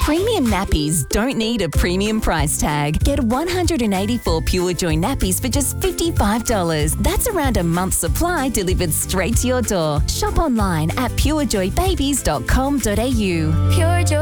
Premium nappies don't need a premium price tag. Get 184 Pure Joy nappies for just $55. That's around a month's supply delivered straight to your door. Shop online at purejoybabies.com.au. Pure Joy.